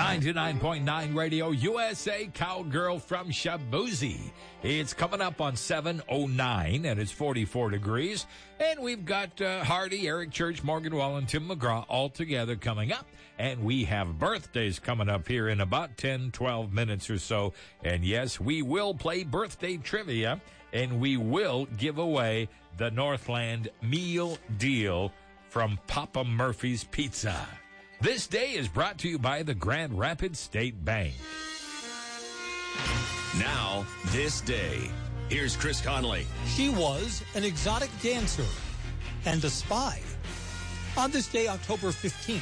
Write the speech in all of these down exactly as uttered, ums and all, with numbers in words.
ninety-nine point nine Radio U S A Cowgirl from Shaboozey. It's coming up on seven oh nine, and it's forty-four degrees. And we've got uh, Hardy, Eric Church, Morgan Wall, and Tim McGraw all together coming up. And we have birthdays coming up here in about ten, twelve minutes or so. And yes, we will play birthday trivia, and we will give away the Northland Meal Deal from Papa Murphy's Pizza. This day is brought to you by the Grand Rapids State Bank. Now, this day. Here's Chris Conley. She was an exotic dancer and a spy. On this day, October fifteenth.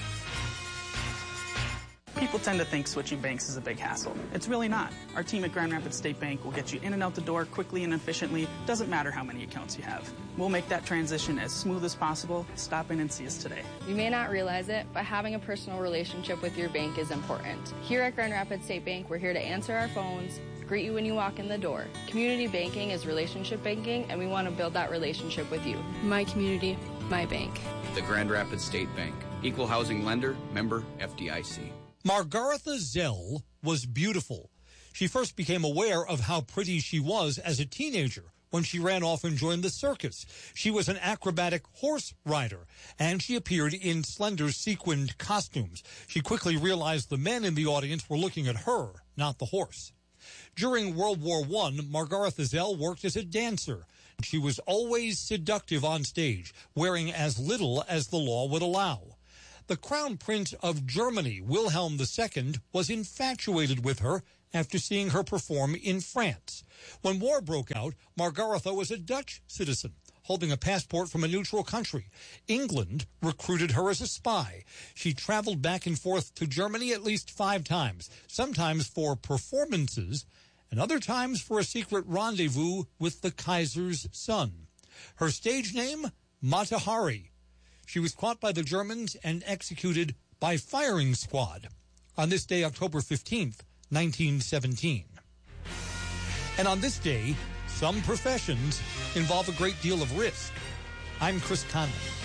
People tend to think switching banks is a big hassle. It's really not. Our team at Grand Rapids State Bank will get you in and out the door quickly and efficiently. Doesn't matter how many accounts you have. We'll make that transition as smooth as possible. Stop in and see us today. You may not realize it, but having a personal relationship with your bank is important. Here at Grand Rapids State Bank, we're here to answer our phones, greet you when you walk in the door. Community banking is relationship banking, and we want to build that relationship with you. My community, my bank. The Grand Rapids State Bank. Equal housing lender, member F D I C. Margaretha Zell was beautiful. She first became aware of how pretty she was as a teenager when she ran off and joined the circus. She was an acrobatic horse rider, and she appeared in slender sequined costumes. She quickly realized the men in the audience were looking at her, not the horse. During World War One, Margaretha Zell worked as a dancer. She was always seductive on stage, wearing as little as the law would allow. The Crown Prince of Germany, Wilhelm the Second, was infatuated with her after seeing her perform in France. When war broke out, Margaretha was a Dutch citizen, holding a passport from a neutral country. England recruited her as a spy. She traveled back and forth to Germany at least five times, sometimes for performances, and other times for a secret rendezvous with the Kaiser's son. Her stage name, Mata Hari. She was caught by the Germans and executed by firing squad on this day, October fifteenth, nineteen seventeen. And on this day, some professions involve a great deal of risk. I'm Chris Conley.